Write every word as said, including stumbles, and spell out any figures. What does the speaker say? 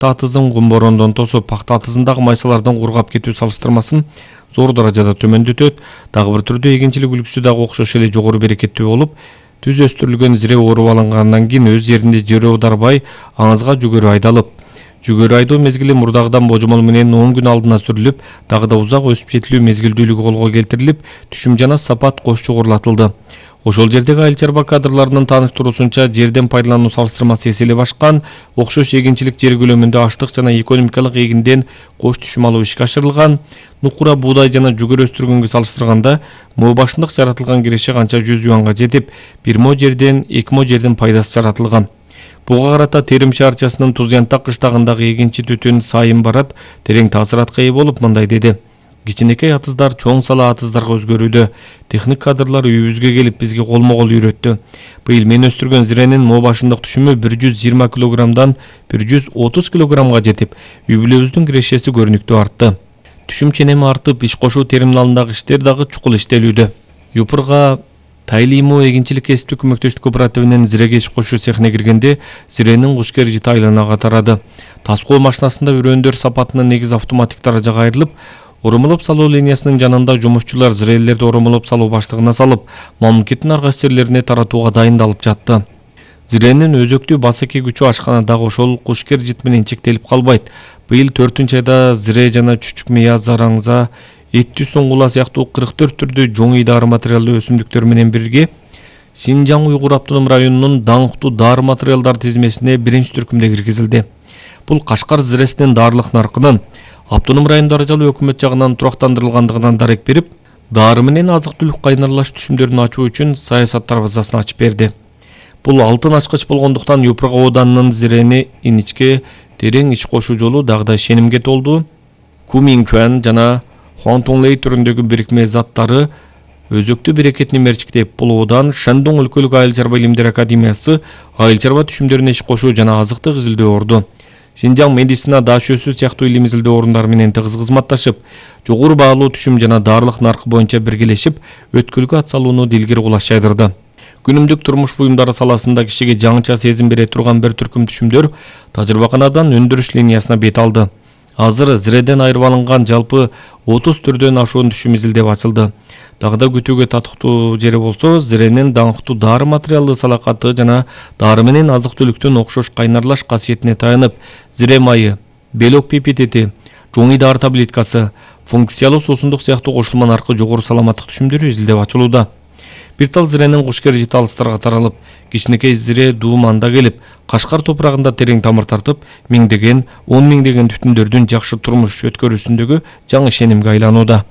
атызын гумборондон тосуп, пахта атызындагы майсалардан кургап кетүү салыштырмасын зор даражада төмөндөтөт. Дагы бир түрдө эгинчилик үлгүсү дагы окшош эле жогору берекеттүү болуп, түз өстүрүлгөн зире ооруп алынгандан кийин өз жеринде жери аударбай, аңызга жүгөрү айдалып, жүгөрү айдоо мезгили мурдагыдан божомол менен он күн алдына сүрүлүп, дагы да узак өсүп жетилүү мезгилдүүлүгү колго келтирилип, түшүм жана сапат кош чугурлатылды. Ошол жердеги айыл чарба кадрларынын тааныштыруусунча, жерден пайдалануу салыштырмасы эселеп ашкан, окшош эгинчилик жер көлөмүндө аштык жана экономикалык эгинден кош түшүм алуу ишке ашырылган. Нукура, буудай жана жүгөрү өстүргөнгө салыштырганда, мо башындык жаратылган киреше канча жүз юанга жетип, бир мо жерден эки мо жердин пайдасы жаратылган. Буга карата Терим шаарчасынын Тузянтак кыштагындагы эгинчи Төтөн Сайын Барат терең таасиратка ээ болуп мындай деди: кичинекей атыздар чоң сала атыздарга өзгөрүүдө. Техник кадрлар үйүбүзгө келип бизге колмо-кол үйрөттү. Быйыл мен өстүргөн зиренин мо башындык түшүмү бир жүз жыйырма килограммдан бир жүз отуз килограммга жетип, үй бүлөбүздүн кирешеси көрүнүктүү артты. Түшүм ченеми артып, иш кошуу терминалындагы иштер дагы чукул иштелүүдө. Юпурга Тайлимо эгинчилик кесиптик көмөктөштүк кооперативинин зиреге иш кошуу цехине киргенде, зиренин кушкер жыты айланага тарады. Тас коо машинасында үрөөндөр сапатынын негизи автоматик даражага айрылып, оромолоп салуу линиясынын жанында жумушчулар зирелерди оромолоп салуу баштыгына салып, мамлекеттин ар кайсы жерлерине таратууга дайындалып жатты. Зиренин өзөктүү басеки күчү ашканы дагы ошол кушкер жыт менен чектелип калбайт. Быйыл төртүнчү айда зире жана чүчүк мыя, зараңза, эттүү соңгула сыяктуу кырк төрт түрдүү жоңуй дары материалдуу өсүмдүктөр менен бирге Синжаң Уйгур автоном районунун даңктуу дары материалдар тизмесине биринчи түркүмдө киргизилди. Бул Кашкар зиресинин дарылык наркынын автоном район даражалуу өкмөт жагынан турактандырылгандыгынан дарек берип, дары менен азык-түлүк кайнарлаш түшүмдөрүн ачуу үчүн саясат дарбазасын ачып берди. Бул алтын ачкыч болгондуктан Юпурга Оданынын зирени иничке терең ич кошуу жолу дагы да ишенимге толду. Кумиңкуан жана Хуантунлей түрүндөгү бирикме заттары өзөктүү берекетини мерчиктеп, бул Одан Шандон өлкөлүк айыл чарба илимдер академиясы айыл чарба түшүмдөрүнө иш кошуу жана азыктык изилдөө орду. Синжаң медицина дашөсү сыяктуу илим изилдөө орундары менен тыгыз кызматташып, жогору баалуу түшүм жана дарылык наркы боюнча биргелешип, өткүлгө атсалууну дилгери кулаш жайдырды. Күнүмдүк турмуш буюмдары саласында кишиге жаңыча сезим бере турган бир түркүм түшүмдөр тажрыйбаканадан өндүрүш линиясына бет алды. Азыр зиреден айырып алынган жалпы отуз түрдөн ашуун түшүм изилдеп ачылды. Дагы да күтүүгө татыктуу жери болсо, зиренин даңктуу дары материалдуу салакаты жана дары менен азык-түлүктүн окшош кайнарлаш касиетине таянып, зире майы, белок пепитети, жоңуй дары таблеткасы, функциялуу суусундук сыяктуу кошулма наркы жогору саламаттык түшүмдөрү изилдеп ачылууда. Бир тал зиренин кушкер жыты алыстарга таралып, кичинекей зире дууманда келип, Кашкар топурагында терең тамыр тартып, миңдеген, он миңдеген түтүндөрдүн жакшы турмуш өткөрүүсүндөгү жаңы ишенимге айланууда.